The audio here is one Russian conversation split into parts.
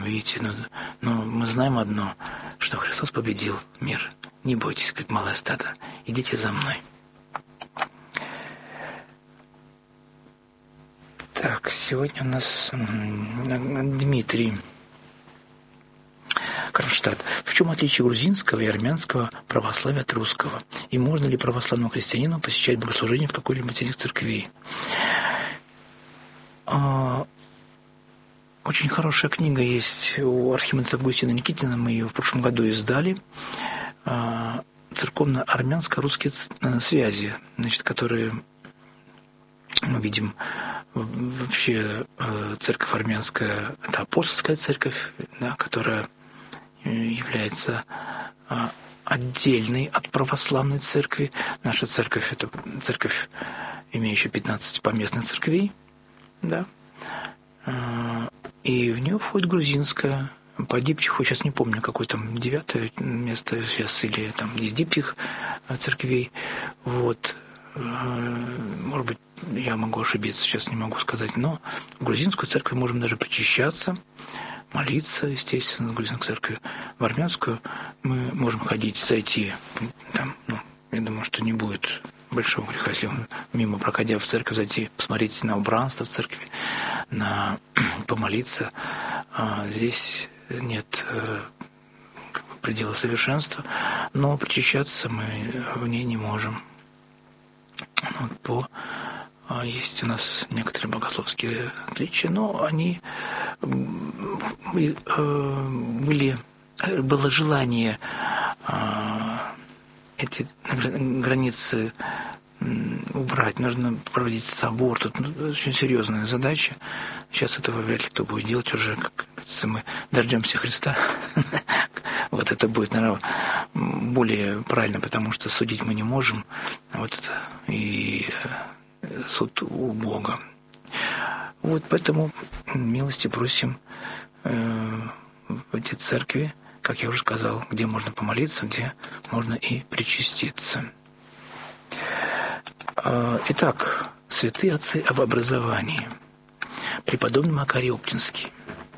Видите, но мы знаем одно, что Христос победил мир. Не бойтесь, как малое стадо, идите за мной. Так, сегодня у нас Дмитрий. Кронштадт. В чем отличие грузинского и армянского православия от русского? И можно ли православному христианину посещать богослужение в какой-либо из этих церквей? Очень хорошая книга есть у архимандрита Августина Никитина. Мы ее в прошлом году издали. Церковно-армянско-русские связи, значит, которые мы видим. Вообще церковь армянская – это апостольская церковь, да, которая является отдельной от православной церкви. Наша церковь – это церковь, имеющая 15 поместных церквей, да. И в нее входит грузинская. По диптиху, сейчас не помню, какое там 9 место сейчас, или там из диптих церквей. Вот. Может быть, я могу ошибиться, сейчас не могу сказать, но в грузинскую церковь можем даже причащаться, молиться, естественно, в грузинской церкви. В армянскую мы можем ходить, зайти, там, я думаю, что не будет большого греха, если мимо, проходя в церковь, зайти, посмотреть на убранство в церкви, помолиться. Здесь нет предела совершенства, но причащаться мы в ней не можем. Есть у нас некоторые богословские отличия, но они было желание эти границы убрать, нужно проводить собор. Тут очень серьезная задача. Сейчас этого вряд ли кто будет делать уже, как говорится, мы дождемся Христа. Вот это будет, наверное, более правильно, потому что судить мы не можем. Вот это и суд у Бога. Вот поэтому милости просим в эти церкви, как я уже сказал, где можно помолиться, где можно и причаститься. Итак, святые отцы об образовании. Преподобный Макарий Оптинский.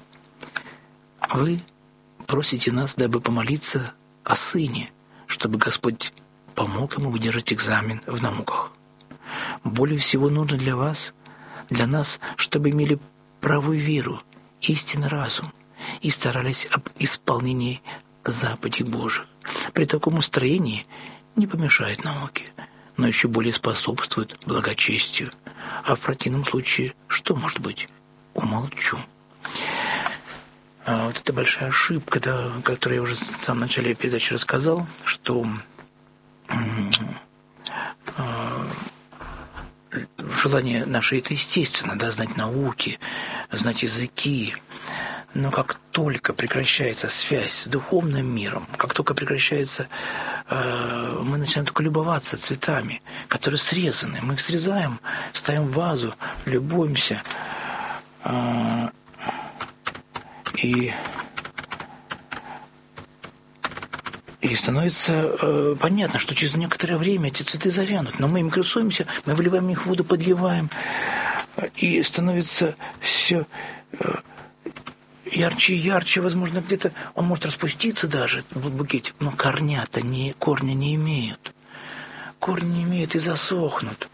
Вы просите нас, дабы помолиться о сыне, чтобы Господь помог ему выдержать экзамен в науках. Более всего нужно для вас, для нас, чтобы имели правую веру, истинный разум и старались об исполнении заповедей Божьих. При таком устроении не помешает науке, но еще более способствует благочестию. А в противном случае что может быть? Умолчу. Вот это большая ошибка, да, которую я уже в самом начале передачи рассказал, что желание наше это естественно, да, знать науки, знать языки. Но как только прекращается связь с духовным миром, как только прекращается, мы начинаем только любоваться цветами, которые срезаны. Мы их срезаем, ставим в вазу, любуемся. И становится понятно, что через некоторое время эти цветы завянут. Но мы им красуемся, мы выливаем их в воду, подливаем. И становится все ярче и ярче. Возможно, где-то он может распуститься даже, этот букетик. Но корня не имеют. Корни не имеют и засохнут.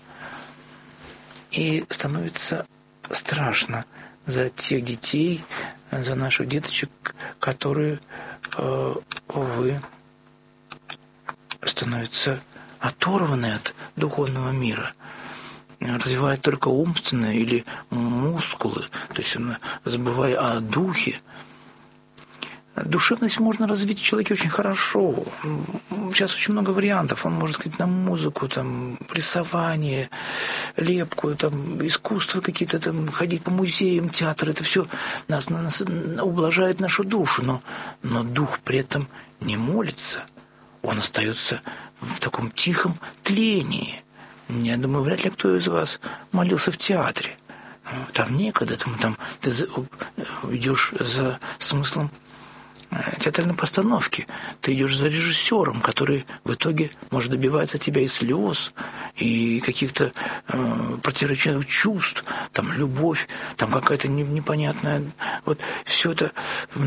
И становится страшно за тех детей, за наших деточек, которые, увы, становятся оторваны от духовного мира, развивают только умственные или мускулы, то есть забывая о духе. Душевность можно развить в человеке очень хорошо. Сейчас очень много вариантов. Он может ходить на музыку, там, рисование, лепку, там, искусство какие-то, там, ходить по музеям, театр. Это все нас ублажает нашу душу. Но дух при этом не молится. Он остается в таком тихом тлении. Я думаю, вряд ли кто из вас молился в театре. Там некогда, там ты идешь за смыслом театральной постановки. Ты идешь за режиссером, который в итоге может добиваться тебя и слез, и каких-то противоречивых чувств, там любовь, там какая-то непонятная. Вот все это